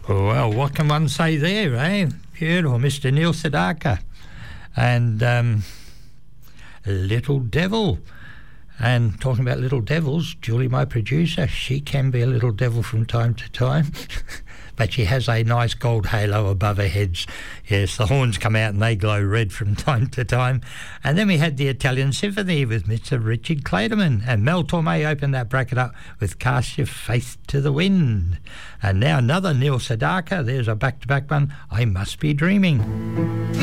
Well, what can one say there, eh? Beautiful, Mr. Neil Sedaka. And Little Devil. And talking about little devils, Julie, my producer, she can be a little devil from time to time. But she has a nice gold halo above her heads. Yes, the horns come out and they glow red from time to time. And then we had the Italian Symphony with Mr. Richard Clayderman. And Mel Tormé opened that bracket up with Cast Your Faith to the Wind. And now another Neil Sedaka. There's a back-to-back one, I Must Be Dreaming.